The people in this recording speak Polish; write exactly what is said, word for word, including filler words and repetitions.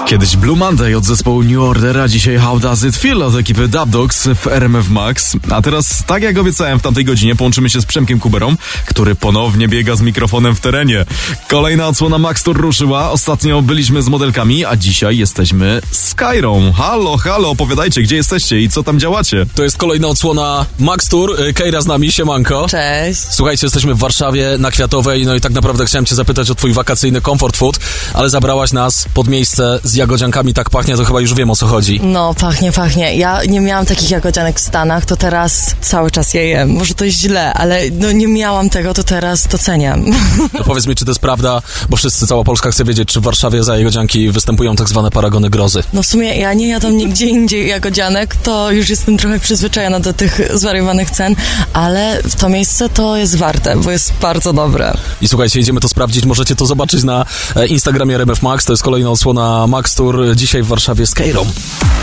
Kiedyś Blue Monday od zespołu New Order, a dzisiaj How Does It Feel od ekipy Dub Dogs w R M F Max. A teraz, tak jak obiecałem w tamtej godzinie, połączymy się z Przemkiem Kuberą, który ponownie biega z mikrofonem w terenie. Kolejna odsłona Max Tour ruszyła. Ostatnio byliśmy z modelkami, a dzisiaj jesteśmy z Kairą. Halo, halo, opowiadajcie, gdzie jesteście i co tam działacie? To jest kolejna odsłona Max Tour. Kaira z nami, siemanko. Cześć. Słuchajcie, jesteśmy w Warszawie na Kwiatowej, no i tak naprawdę chciałem cię zapytać o twój wakacyjny comfort food, ale zabrałaś nas pod miejsce z jagodziankami, tak pachnie, to chyba już wiem, o co chodzi. No, pachnie, pachnie. Ja nie miałam takich jagodzianek w Stanach, to teraz cały czas je jem. Może to jest źle, ale no nie miałam tego, to teraz doceniam. No powiedz mi, czy to jest prawda, bo wszyscy, cała Polska chce wiedzieć, czy w Warszawie za jagodzianki występują tak zwane paragony grozy. No w sumie ja nie jadam nigdzie indziej jagodzianek, to już jestem trochę przyzwyczajona do tych zwariowanych cen, ale w to miejsce to jest warte, bo jest bardzo dobre. I słuchajcie, idziemy to sprawdzić, możecie to zobaczyć na Instagramie R M F Max, to jest kolejna odsłona Max Tour, dzisiaj w Warszawie z Kairą.